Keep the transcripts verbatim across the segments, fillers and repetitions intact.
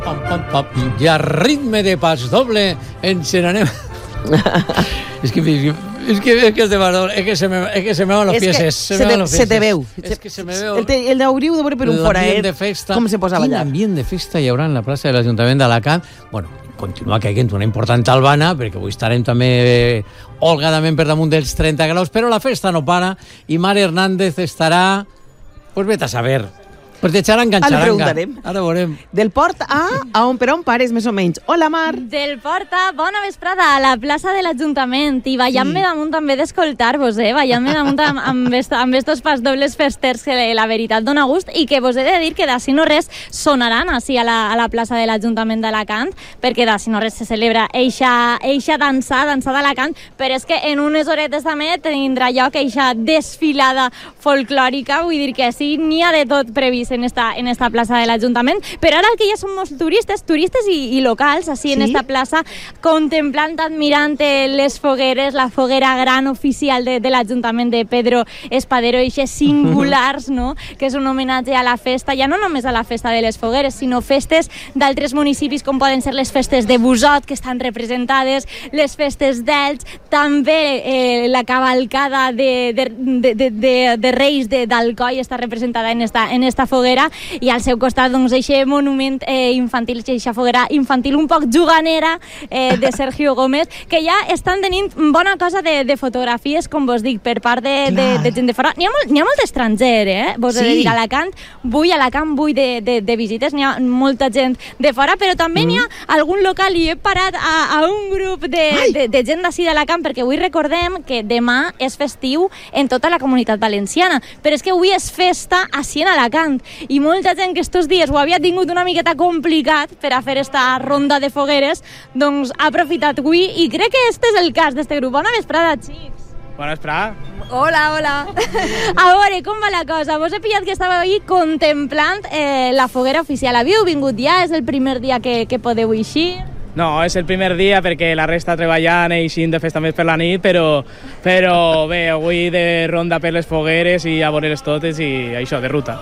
Pam, pam, pam. I a ritme de pas doble ens n'anem... és que... Es que, es que, es, de valor, es que se me, es que se me van los pies. Se, se, te, se te veu. Es que se me veu. El, te, el hauríeu de veure per un foraet. Com se posa a ballar. Quin ambient de festa hi haurà en la plaça de l'Ajuntament d'Alacant? Bueno, continua caiguent una important albana, perquè avui estarem també eh, holgadament per damunt dels trenta graus, però la festa no para i Mare Hernández estarà... Pues vete a saber. Pues de xaranga en xaranga. Ara preguntarem. Ara veurem. Del port a, a on per on pares, més o menys. Hola, Mar. Del port a bona vesprada, a la plaça de l'Ajuntament. I ballant-me sí. damunt també d'escoltar-vos, eh? Ballant-me damunt amb, amb, est, amb estos pas dobles festers que la veritat dona gust i que vos he de dir que d'ací no res sonaran així a la, a la plaça de l'Ajuntament d'Alacant, perquè d'ací no res se celebra eixa, eixa dansa, dansa d'Alacant, però és que en unes horetes també tindrà lloc eixa desfilada folclòrica, vull dir que sí, n'hi ha de tot previst en esta, en esta plaça de l'Ajuntament, però ara el que ja som molts turistes, turistes i, i locals, així sí? en esta plaça, contemplant, admirant les fogueres, la foguera gran oficial de, de l'Ajuntament de Pedro Espadero, eixes singulars, no?, que és un homenatge a la festa, ja no només a la festa de les fogueres, sinó festes d'altres municipis, com poden ser les festes de Busot, que estan representades, les festes d'Elx, també eh, la cavalcada de, de, de, de, de, de Reis d'Alcoi està representada en esta, en esta foguera, i al seu costat doncs eixe monument eh, infantil, eixa foguera infantil un poc juganera eh, de Sergio Gómez, que ja estan tenint bona cosa de, de fotografies, com vos dic, per part de, de, de gent de fora. N'hi ha molt, n'hi ha molt estranger, eh? Vos he de dir, a Alacant, vull Alacant, vull de, de, de visites, n'hi ha molta gent de fora, però també mm. n'hi ha algun local, i he parat a, a un grup de, de, de gent d'ací d'Alacant, perquè avui recordem que demà és festiu en tota la comunitat valenciana, però és que avui és festa així en Alacant, i molta gent que estos dies ho havia tingut una miqueta complicat per a fer esta ronda de fogueres, doncs ha aprofitat avui, i crec que este és el cas d'este grup. Bona vesprada, xics. Bona vesprada. Hola, hola. A veure, com va la cosa? Vos he pillat que estava ahí contemplant eh, la foguera oficial. Havíeu vingut ja? És el primer dia que, que podeu eixir? No, és el primer dia perquè la resta treballant i eixint de festa més per la nit, però, però bé, avui de ronda per les fogueres i a veure-les totes i això, de ruta.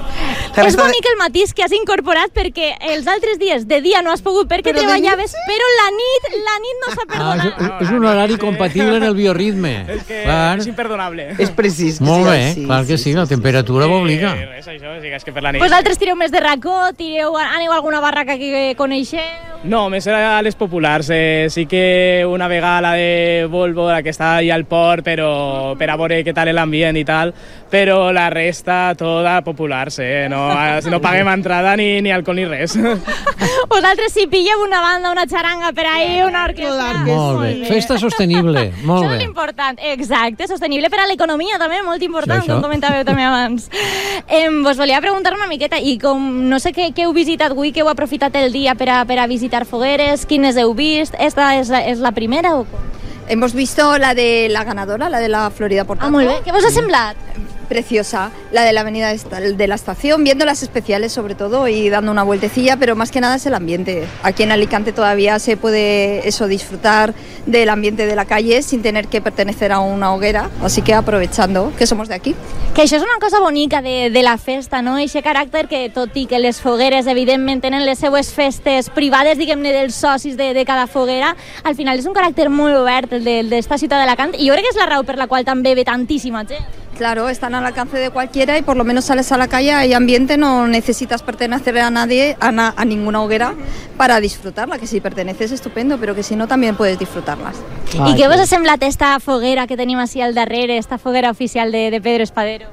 És bonic el matís que has incorporat, perquè els altres dies de dia no has pogut perquè però treballaves, de... però la nit la nit no s'ha perdonat. Ah, és, és un horari compatible en el bioritme. És que clar. És imperdonable. És precís. Molt bé, sí, clar que sí, sí, la temperatura sí, m'obliga. És això, és que per la nit. Pues altres tireu més de racó, tireu, aneu a alguna barraca que coneixeu? No, més a les populars. Eh, sí que una vegada la de Volvo, la que està allà al port, però per a veure què tal l'ambient i tal, però la resta tota populars, eh? No, no paguem entrada ni, ni alcohol ni res. Vosaltres si pilleu una banda, una xaranga per ahí, una orquestra... Molt bé, festa sostenible, molt bé. Això és important, exacte, sostenible per a l'economia també, molt important, com comentàveu també abans. Eh, vos volia preguntar una miqueta, i com no sé què, què heu visitat avui, que heu aprofitat el dia per a, per a visitar fogueres, quines heu vist? Esta és la, és la primera o com? Hemos visto la de la ganadora, la de la Florida Portazo. Ah, molt bé. Què vos ha semblat? Preciosa, la de la avenida de la estación, viendo las especiales sobre todo y dando una vueltecilla, pero más que nada es el ambiente. Aquí en Alicante todavía se puede eso disfrutar del ambiente de la calle sin tener que pertenecer a una hoguera, así que aprovechando que somos de aquí. Que això és una cosa bonica de, de la festa, no? Eixe caràcter que, tot i que les fogueres evidentment tenen les seues festes privades, diguem-ne, dels socis de, de cada foguera, al final és un caràcter molt obert el d'esta ciutat d'Alacant, i jo crec que és la raó per la qual també ve tantíssima gent. Claro, están al alcance de cualquiera y por lo menos sales a la calle, hay ambiente, no necesitas pertenecer a nadie, a, na, a ninguna hoguera para disfrutarla, que si perteneces estupendo, pero que si no también puedes disfrutarlas. Ai, I què vos ha semblat esta foguera que tenim així al darrere, esta foguera oficial de, de Pedro Espadero?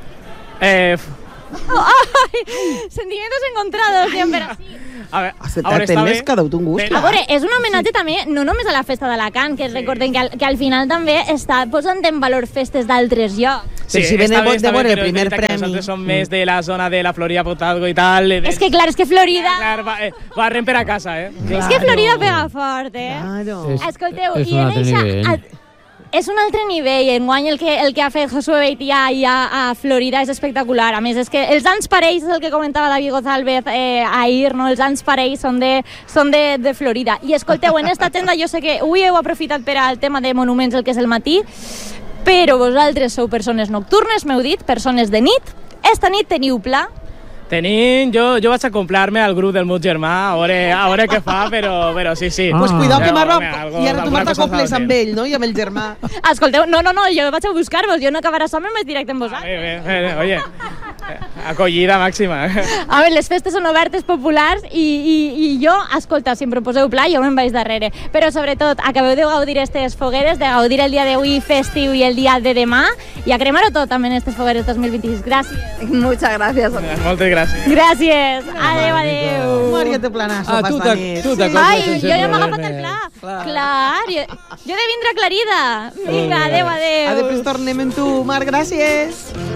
Eh... Oh, ai, sentimientos encontrados, siempre así. A veure, a veure està bé. Cada un gust. A veure, és un homenatge també, no només a la festa d'Alacant, que recordem que al, que al final també està posant en valor festes d'altres llocs. Sí, si ven el vot de veure el primer premi. Nosaltres som més de la zona de la Florida Portazo i tal. És que clar, és que Florida... Clar, va, eh, barrem per a casa, eh? Claro. És que Florida pega fort, eh? Claro. Escolteu, és, és i un en altre eixa... nivell. És un altre nivell. Enguany el que, el que ha fet Josué Beitia allà a Florida és espectacular. A més, és que els anys parells, és el que comentava David González eh, ahir, no? Els anys parells són, de, són de, de Florida. I escolteu, en esta tenda jo sé que avui heu aprofitat per al tema de monuments, el que és el matí, però vosaltres sou persones nocturnes, m'heu dit, persones de nit. Esta nit teniu pla Tenim, jo, jo vaig acoplar-me al grup del meu germà, a veure, a veure què fa, però, però sí, sí. Pues cuidao que Ja, Mar va... home, algo- I ara tu alguna Marta cosa coples s'ha de amb fer. ell, no? I amb el germà. Escolteu, no, no, no, jo vaig a buscar-vos, jo no acabarà som més directe amb vosaltres. Bé, bé, bé, oye, acollida màxima. A veure, les festes són obertes, populars, i, i, i jo, escolta, si em proposeu pla, jo me'n vaig darrere. Però sobretot, acabeu de gaudir aquestes fogueres, de gaudir el dia d'avui festiu i el dia de demà, i a cremar-ho tot també en aquestes fogueres dos mil vint-i-sis. Gràcies. Muchas gracias. Moltes gràcies. Gràcies. Adéu, adéu. Maria té planasso Ah, pas tu de t'ha- nit. tu t'ha- Ai, sense jo ja m'he agafat problemes. el pla. Clar. Clar, jo, jo he de vindre aclarida. Vinga, adéu, adéu. A després tornem amb tu, Mar, gràcies.